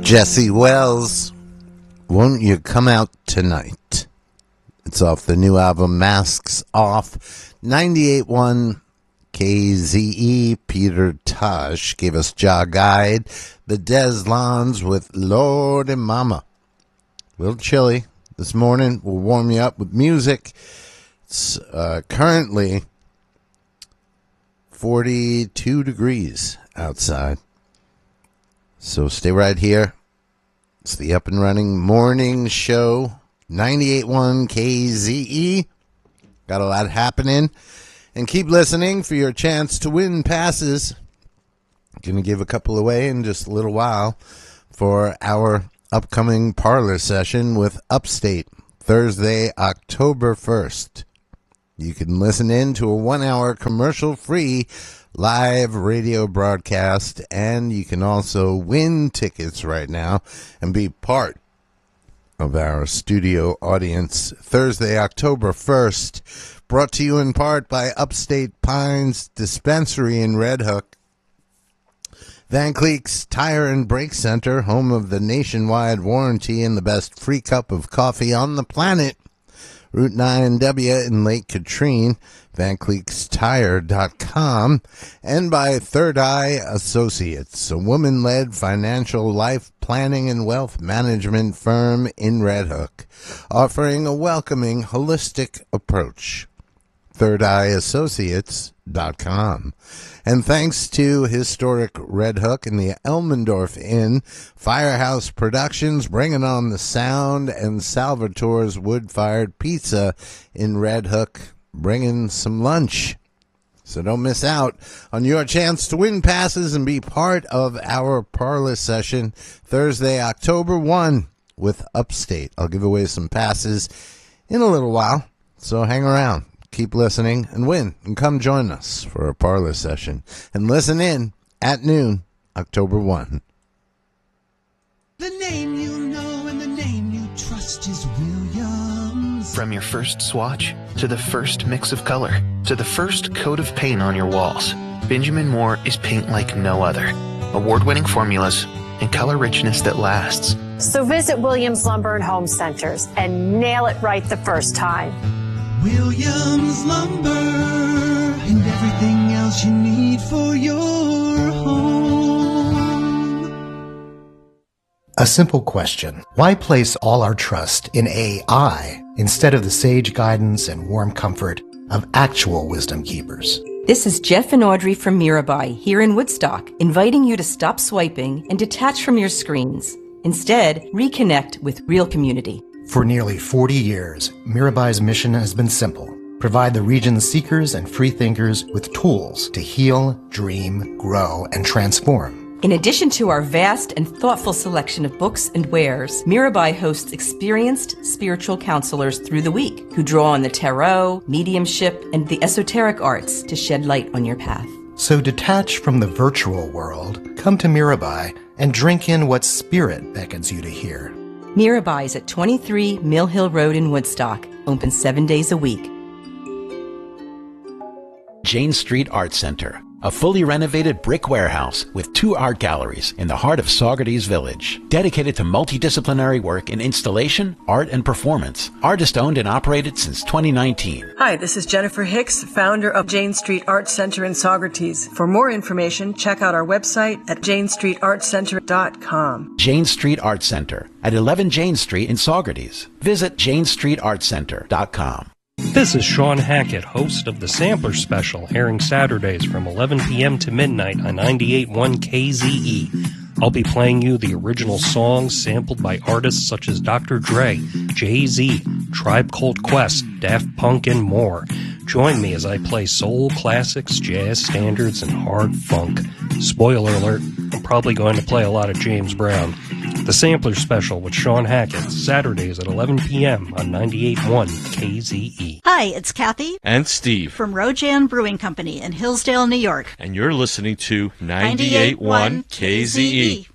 Jesse Wells, Won't You Come Out Tonight? It's off the new album Masks Off. 98.1 KZE. Peter Tosh gave us Jaw Guide. The Des Lons with Lord and Mama. A little chilly this morning. We'll warm you up with music. It's currently 42 degrees outside. So stay right here. It's the Up and Running Morning Show, 98.1 KZE. Got a lot happening. And keep listening for your chance to win passes. Going to give a couple away in just a little while for our upcoming parlor session with Upstate, Thursday, October 1st. You can listen in to a 1-hour commercial-free live radio broadcast, and you can also win tickets right now and be part of our studio audience Thursday, October 1st, brought to you in part by Upstate Pines Dispensary in Red Hook, Van Cleek's Tire and Brake Center, home of the nationwide warranty and the best free cup of coffee on the planet, Route 9W in Lake Katrine, VanCleeksTire.com, and by Third Eye Associates, a woman-led financial life planning and wealth management firm in Red Hook, offering a welcoming, holistic approach. ThirdEyeAssociates.com. And thanks to historic Red Hook and the Elmendorf Inn, Firehouse Productions bringing on the sound, and Salvatore's Wood-Fired Pizza in Red Hook bringing some lunch. So don't miss out on your chance to win passes and be part of our parlor session Thursday, October 1 with Upstate. I'll give away some passes in a little while, so hang around. Keep listening and win, and come join us for a parlor session. And listen in at noon, October 1. The name you know and the name you trust is Williams. From your first swatch, to the first mix of color, to the first coat of paint on your walls, Benjamin Moore is paint like no other. Award-winning formulas and color richness that lasts. So visit Williams Lumber and Home Centers and nail it right the first time. Williams Lumber, and everything else you need for your home. A simple question. Why place all our trust in AI instead of the sage guidance and warm comfort of actual wisdom keepers? This is Jeff and Audrey from Mirabai here in Woodstock, inviting you to stop swiping and detach from your screens. Instead, reconnect with real community. For nearly 40 years, Mirabai's mission has been simple. Provide the region's seekers and freethinkers with tools to heal, dream, grow, and transform. In addition to our vast and thoughtful selection of books and wares, Mirabai hosts experienced spiritual counselors through the week who draw on the tarot, mediumship, and the esoteric arts to shed light on your path. So detach from the virtual world, come to Mirabai, and drink in what spirit beckons you to hear. Mirabai is at 23 Mill Hill Road in Woodstock, open 7 days a week. Jane Street Art Center, a fully renovated brick warehouse with 2 art galleries in the heart of Saugerties Village, dedicated to multidisciplinary work in installation, art, and performance. Artist-owned and operated since 2019. Hi, this is Jennifer Hicks, founder of Jane Street Art Center in Saugerties. For more information, check out our website at janestreetartcenter.com. Jane Street Art Center at 11 Jane Street in Saugerties. Visit janestreetartcenter.com. This is Sean Hackett, host of the Sampler Special, airing Saturdays from 11 p.m. to midnight on 98.1 KZE. I'll be playing you the original songs sampled by artists such as Dr. Dre, Jay-Z, Tribe Called Quest, Daft Punk, and more. Join me as I play soul classics, jazz standards, and hard funk. Spoiler alert, I'm probably going to play a lot of James Brown. The Sampler Special with Sean Hackett, Saturdays at 11 p.m. on 98.1 KZE. Hi, it's Kathy. And Steve. From Rojan Brewing Company in Hillsdale, New York. And you're listening to 98.1 KZE.